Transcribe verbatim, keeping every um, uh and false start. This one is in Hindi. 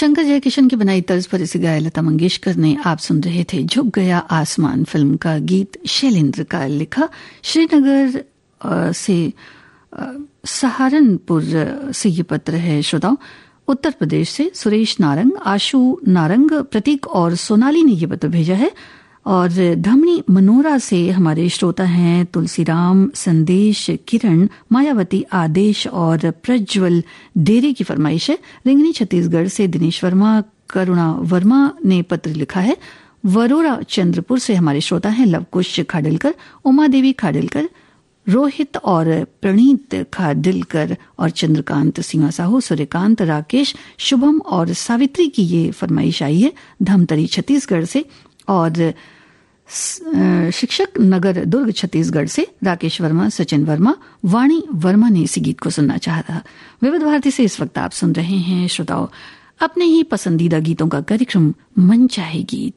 शंकर जयकिशन की बनाई तर्ज पर इसे गाया लता मंगेशकर ने। आप सुन रहे थे झुक गया आसमान फिल्म का गीत शैलेंद्र का लिखा। श्रीनगर से सहारनपुर से ये पत्र है श्रोताओं, उत्तर प्रदेश से सुरेश नारंग, आशु नारंग, प्रतीक और सोनाली ने ये पत्र भेजा है। और धमनी मनोरा से हमारे श्रोता हैं तुलसीराम, संदेश, किरण, मायावती, आदेश और प्रज्वल डेरे की फरमाइश है। रिंगनी छत्तीसगढ़ से दिनेश वर्मा, करुणा वर्मा ने पत्र लिखा है। वरोरा चंद्रपुर से हमारे श्रोता हैं लवकुश खाडिलकर, उमा देवी खाडिलकर, रोहित और प्रणीत खाडिलकर और चंद्रकांत सिंह साहू, सूर्यकांत, राकेश, शुभम और सावित्री की ये फरमाइश आई है धमतरी छत्तीसगढ़ से। और शिक्षक नगर दुर्ग छत्तीसगढ़ से राकेश वर्मा, सचिन वर्मा, वाणी वर्मा ने इसी गीत को सुनना चाहा। विविध भारती से इस वक्त आप सुन रहे हैं श्रोताओं अपने ही पसंदीदा गीतों का कार्यक्रम मन चाहे गीत।